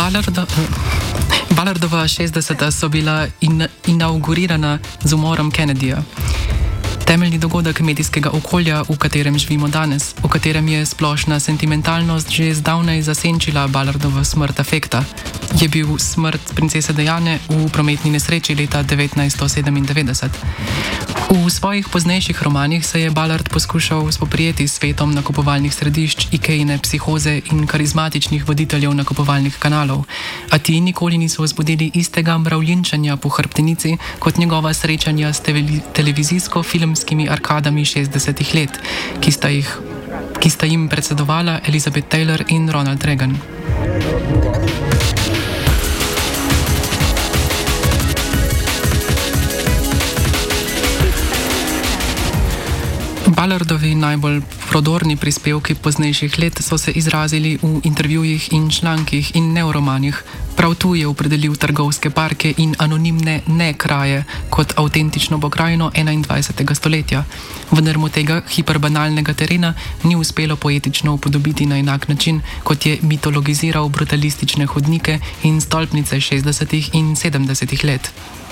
Ballardova 60. so bila inaugurirana z umorom Kennedyja. Temeljni dogodek medijskega okolja, v katerem živimo danes, v katerem je splošna sentimentalnost že zdavnaj zasenčila Ballardovo smrt afekta, je bil smrt princese Diane v prometni nesreči leta 1997. V svojih poznejših romanih se je Ballard poskušal spoprijeti s svetom nakupovalnih središč, Ikejine psihoze in karizmatičnih voditeljev nakupovalnih kanalov, a ti nikoli niso vzbudili istega mravljinčanja po hrbtenici kot njegova srečanja s televizijsko-filmskimi arkadami 60-ih let, ki sta jim predsedovala Elizabeth Taylor in Ronald Reagan. Ballardovi najbolj prodorni prispevki poznejših let so se izrazili v intervjujih in člankih in ne v romanih. Prav tu je opredelil trgovske parke in anonimne ne-kraje kot avtentično pokrajino 21. stoletja, vendar mu tega hiperbanalnega terena ni uspelo poetično upodobiti na enak način, kot je mitologiziral brutalistične hodnike in stolpnice 60. in 70. let.